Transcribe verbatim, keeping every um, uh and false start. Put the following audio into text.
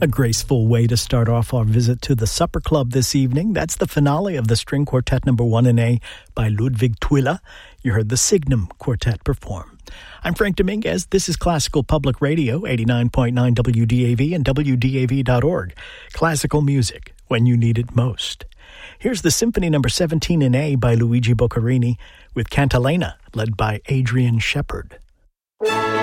A graceful way to start off our visit to the Supper Club this evening. That's the finale of the String Quartet number one in A by Ludwig Twila. You heard the Signum Quartet perform. I'm Frank Dominguez. This is Classical Public Radio, eighty-nine point nine W D A V and W D A V dot org. Classical music when you need it most. Here's the Symphony number seventeen in A by Luigi Boccherini with Cantilena, led by Adrian Shepard.